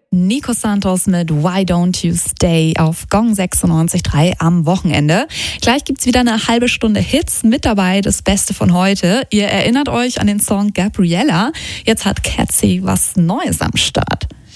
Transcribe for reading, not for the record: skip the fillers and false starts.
Nico Santos mit Why Don't You Stay auf Gong 96.3 am Wochenende. Gleich gibt's wieder eine halbe Stunde Hits mit dabei, das Beste von heute. Ihr erinnert euch an den Song Gabriella. Jetzt hat Catzy was Neues am Start.